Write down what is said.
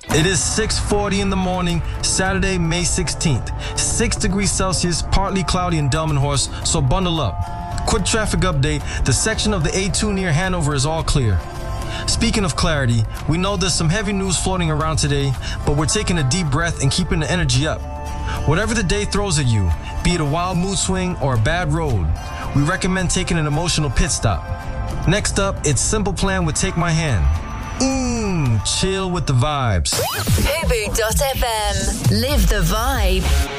It is 6:40 in the morning, Saturday, May 16th. 6 degrees Celsius, partly cloudy in Delmenhorst, so bundle up. Quick traffic update, the section of the A2 near Hanover is all clear. Speaking of clarity, we know there's some heavy news floating around today, but we're taking a deep breath and keeping the energy up. Whatever the day throws at you, be it a wild mood swing or a bad road, we recommend taking an emotional pit stop. Next up, it's Simple Plan with Take My Hand. Chill with the vibes. Fubu.fm. Live the vibe.